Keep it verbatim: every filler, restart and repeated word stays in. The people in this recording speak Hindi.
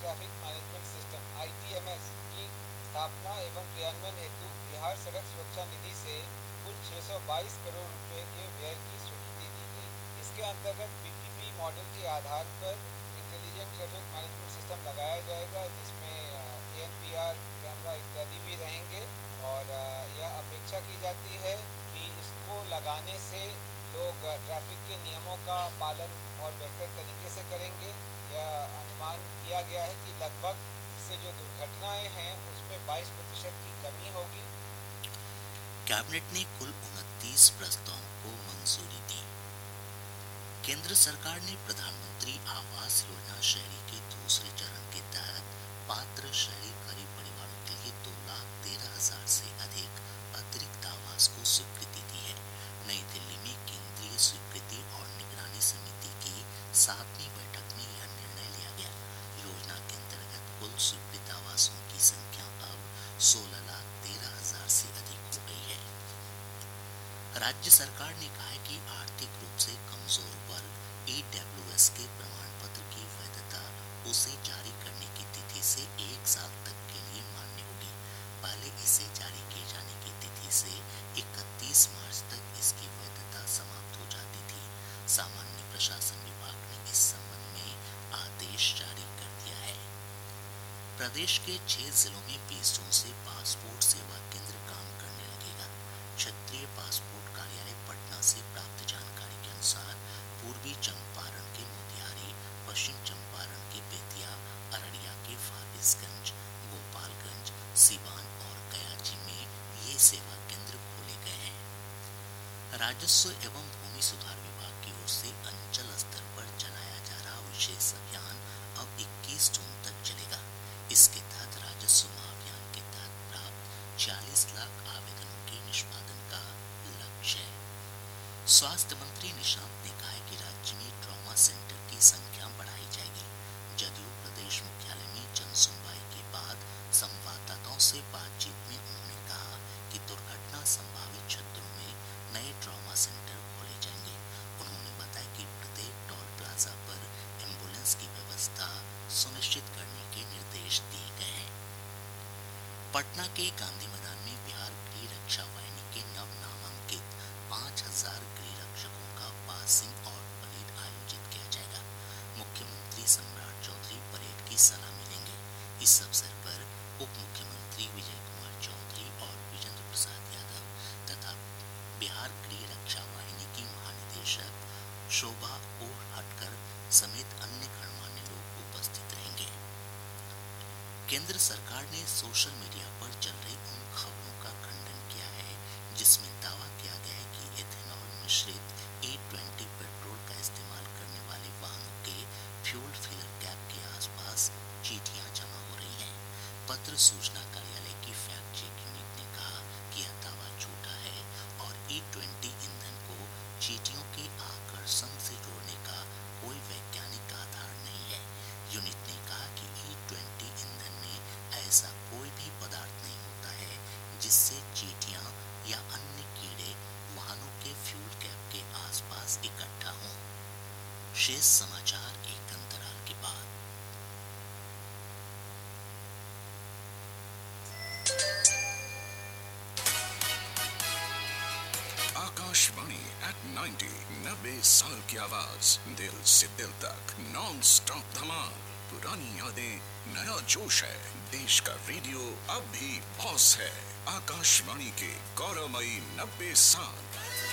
Traffic management system I T M S की स्थापना एवं क्रियान्वयन हेतु बिहार सड़क सुरक्षा निधि से कुल छह सौ बाईस करोड़ रुपए के व्यय की स्वीकृति दी गई। इसके अंतर्गत पी पी पी मॉडल के आधार पर इंटेलिजेंट ट्रैफिक मैनेजमेंट सिस्टम लगाया जाएगा, जिसमें A N P R camera इत्यादि भी रहेंगे। और यह अपेक्षा की जाती है कि इसको लगाने से लोग ट्रैफिक के नियमों का पालन और बेहतर तरीके से करेंगे। यह अनुमान किया गया है कि लगभग इससे जो दुर्घटनाएं हैं उसमें बाईस प्रतिशत की कमी होगी। कैबिनेट ने कुल उनतीस प्रस्तावों को मंजूरी दी। केंद्र सरकार ने प्रधानमंत्री आवास योजना शहरी के दूसरे चरण के तहत पात्र शहरी गरीब परिवारों के लिए दो लाख तेरह हजार से अधिक अतिरिक्त आवास को स्वीकृति दी है। नई दिल्ली में केंद्रीय स्वीकृति और निगरानी समिति की सातवीं बैठक में यह निर्णय लिया गया। योजना के अंतर्गत कुल स्वीकृत आवासों की संख्या अब सोलह लाख तेरह हजार से अधिक हो गई है। राज्य सरकार ने कहा है कि आर्थिक रूप से कमजोर वर्ग ई डब्ल्यू एस के प्रमाण पत्र की वैधता उसे जारी करने की तिथि से एक साल तक के लिए मान्य होगी। पहले इसे जारी किए जाने की तिथि से इकतीस मार्च तक इसकी वैधता समाप्त हो जाती थी। सामान्य प्रशासन विभाग ने इस संबंध में आदेश जारी कर दिया है। प्रदेश के छह जिलों में बीस जून से पासपोर्ट सेवा केंद्र काम करने लगेगा। क्षेत्रीय पासपोर्ट कार्यालय पटना से प्राप्त जानकारी के अनुसार पूर्वी चंपारण के मोतिहारी, पश्चिम चंपारण के बेतिया, अररिया के फारबिसगंज, गोपालगंज, सीवान और गयाची में ये सेवा केंद्र खोले गए हैं। राजस्व एवं भूमि सुधार विभाग की ओर से अंचल स्तर पर चलाया जा रहा विशेष अभियान अब इक्कीस जून तक चलेगा। इसके तहत राजस्व महाअभियान के तहत प्राप्त चालीस लाख आवेदनों के निष्पादन का लक्ष्य है। स्वास्थ्य मंत्री निशांत ने कहा है कि राज्य में ट्रॉमा सेंटर की संख्या बढ़ाई जाएगी। जदयू प्रदेश मुख्यालय में जन सुनवाई के बाद संवाददाताओं से बातचीत में उन्होंने कहा कि दुर्घटना संभावित क्षेत्रों में नए ट्रॉमा सेंटर खोले जाएंगे। उन्होंने बताया कि प्रत्येक टोल प्लाजा पर एम्बुलेंस की व्यवस्था सुनिश्चित करने के निर्देश दिए गए हैं। पटना के गांधी मैदान में बिहार गृह रक्षा वाहिनी के नव नामांकित पाँच हजार गृह रक्षकों का पासिंग और परेड आयोजित किया जाएगा। मुख्यमंत्री सम्राट चौधरी परेड की सलामी लेंगे। इस अवसर पर उप मुख्यमंत्री विजय कुमार चौधरी और विजेंद्र प्रसाद यादव तथा बिहार गृह रक्षा वाहिनी की महानिदेशक शोभा ओहटकर समेत अन्य गणमान्य लोग उपस्थित रहेंगे। केंद्र सरकार ने सोशल मीडिया पर चल रही उन खबरों का खंडन किया है जिसमें दावा किया गया है कि एथेनॉल मिश्रित ई ट्वेंटी पेट्रोल का इस्तेमाल करने वाले वाहनों के फ्यूल फिलर कैप के आसपास चीटियां जमा हो रही हैं। पत्र सूचना कार्यालय की फैक्ट चेक यूनिट ने कहा कि यह दावा झूठा है और ई ट्वेंटी ईंधन को चीटियों के आकर्षण से जोड़ने का कोई वैज्ञानिक आधार नहीं है। यूनिट ने कहा कि ई ट्वेंटी ईंधन में ऐसा कोई भी पदार्थ नहीं होता है जिससे चीटियां या अन्य कीड़े वाहनों के फ्यूल कैप के आसपास इकट्ठा हों। शेष समाचार एक अंतराल के बाद। आकाशवाणी एट नाइंटी, नब्बे साल की आवाज, दिल से दिल तक, नॉन स्टॉप धमाल, पुरानी यादें, नया जोश है। देश का रेडियो अब भी बॉस है। आकाशवाणी के गौरवमयी नब्बे साल।